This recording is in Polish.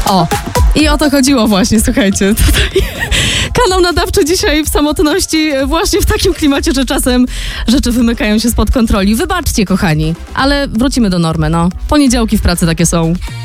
O, i o to chodziło właśnie, słuchajcie. Tutaj kanał nadawczy dzisiaj w samotności, właśnie w takim klimacie, że czasem rzeczy wymykają się spod kontroli. Wybaczcie, kochani, ale wrócimy do normy, no. Poniedziałki w pracy takie są.